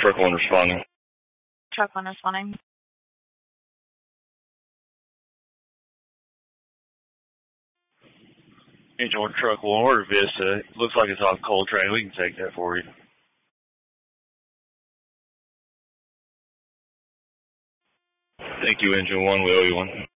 Truck 1 responding. Truck 1 responding. Engine 1 Truck 1, order Vista. Looks like it's off Coltrane. We can take that for you. Thank you, Engine 1. We owe you one.